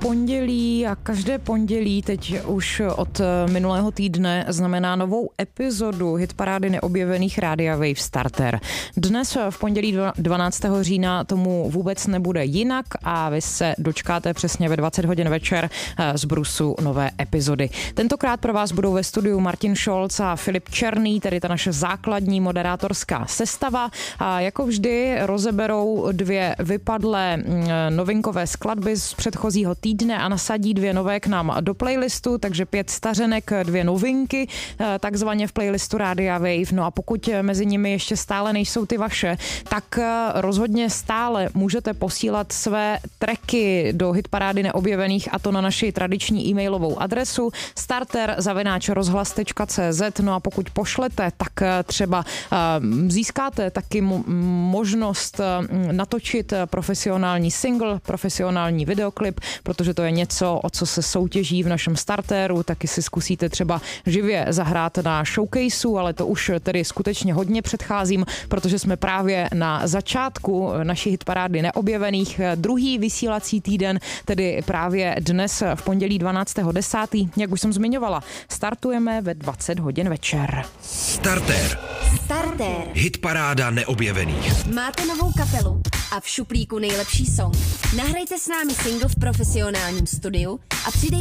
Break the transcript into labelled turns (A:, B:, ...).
A: pondělí a každé pondělí teď už od minulého týdne znamená novou epizodu hitparády neobjevených Rádia Wave Starter. Dnes v pondělí 12. října tomu vůbec nebude jinak a vy se dočkáte přesně ve 20 hodin večer z brusu nové epizody. Tentokrát pro vás budou ve studiu Martin Scholz a Filip Černý, tedy ta naše základní moderátorská sestava. A jako vždy rozeberou dvě vypadlé novinkové skladby z předchozího týdne a nasadí dvě nové k nám do playlistu, takže 5 stařenek, 2 novinky, takzvaně v playlistu Rádia Wave. No a pokud mezi nimi ještě stále nejsou ty vaše, tak rozhodně stále můžete posílat své tracky do hitparády neobjevených, a to na naši tradiční e-mailovou adresu starter@rozhlas.cz. No a pokud pošlete, tak třeba získáte taky možnost natočit profesionální single, profesionální videoklip, protože to je něco, o co se soutěží v našem startéru, taky si zkusíte třeba živě zahrát na showcaseu, ale to už tedy skutečně hodně předcházím, protože jsme právě na začátku naší hitparády neobjevených. Druhý vysílací týden, tedy právě dnes v pondělí 12.10. Jak už jsem zmiňovala, startujeme ve 20 hodin večer.
B: Starter. Hitparáda neobjevených.
C: Máte novou kapelu a v šuplíku nejlepší song. Nahrajte s námi single v profesionálním studiu a přidejte